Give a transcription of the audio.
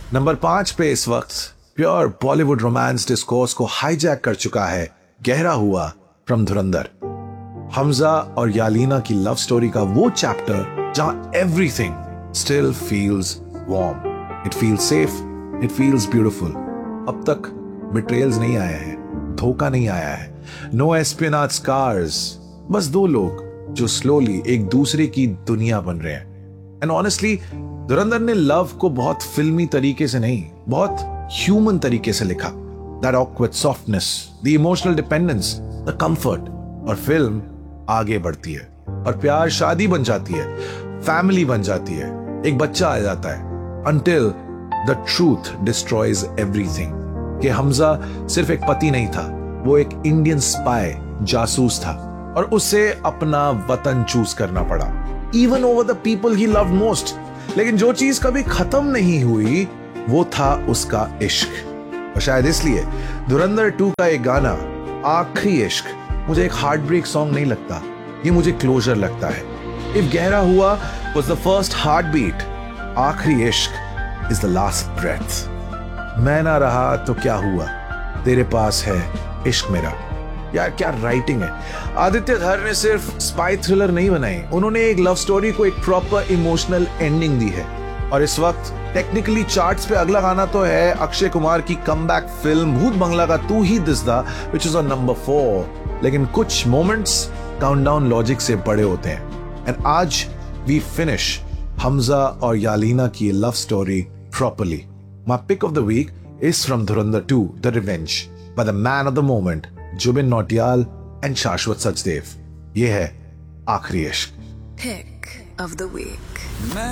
Number 5 पे इस वक्त प्योर बॉलीवुड रोमांस डिस्कोर्स को हाईजैक कर चुका है गहरा हुआ फ्रॉम धुरंधर। हमजा और यालीना की लव स्टोरी का वो चैप्टर जहां everything still feels warm, it feels safe, it feels beautiful. अब तक बिट्रेयल्स नहीं आए हैं, धोखा नहीं आया है, नो एस्पियोनेज स्कार्स, बस दो लोग जो स्लोली एक दूसरे की दुनिया बन रहे हैं। एंड ऑनेस्टली धुरंधर ने लव को बहुत फिल्मी तरीके से नहीं, बहुत ह्यूमन तरीके से लिखा। That awkward softness, the emotional dependence, the comfort. और फिल्म आगे बढ़ती है और प्यार शादी बन जाती है, फैमिली बन जाती है, एक बच्चा आ जाता है। Until the truth destroys everything कि हमजा सिर्फ एक पति नहीं था, वो एक इंडियन स्पाई, जासूस था और उसे अपना वतन चूज करना पड़ा, even over the people he loved most. लेकिन जो चीज कभी खत्म नहीं हुई वो था उसका इश्क। और शायद इसलिए धुरंधर 2 का एक गाना आखिरी इश्क मुझे एक हार्ट ब्रेक सॉन्ग नहीं लगता, ये मुझे क्लोजर लगता है। इफ गहरा हुआ was the first heartbeat, आखिरी इश्क is the last breath। मैं ना रहा तो क्या हुआ, तेरे पास है इश्क मेरा। यार क्या राइटिंग है। आदित्य धर ने सिर्फ स्पाई थ्रिलर नहीं बनाई, उन्होंने एक लव स्टोरी को एक प्रॉपर इमोशनल एंडिंग दी है। और इस वक्त टेक्निकली चार्ट्स पे अगला गाना तो है अक्षय कुमार की कमबैक फिल्म भूत बंगला का तू ही दिसदा, व्हिच इज ऑन नंबर 4। लेकिन कुछ मोमेंट्स काउंटडाउन लॉजिक से बड़े होते हैं। एंड आज वी फिनिश हमजा और यालीना की love story properly. My pick of the week is from Dhurandhar 2, The Revenge, by the man of the moment, Jubin Nautiyal and Shashwat Sachdev. ये है आखिरी इश्क। Pick of the week.